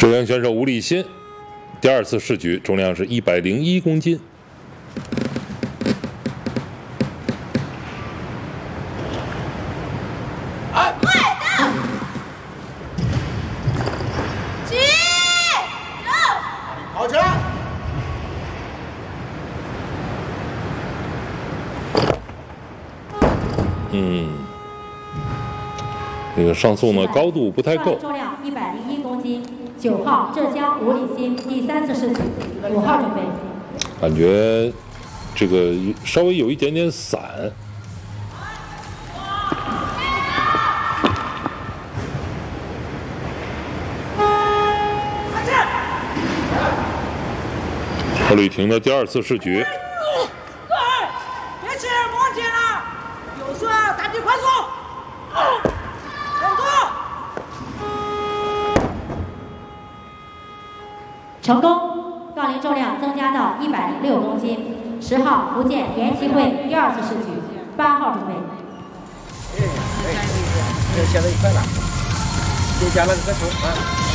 浙江选手吴立新第2次试举，重量是101公斤。 好球！ 这个上送呢高度不太够。 重量101公斤，9号浙江吴立新第3次试举，5号准备。 感觉这个稍微有一点点散。何吕婷的第2次试举。 别去，莫进了，有事打击快速。 成功，杠铃重量增加到106公斤。10号福建严其慧第2次试举，8号准备。 这现在快了，就加了个球啊。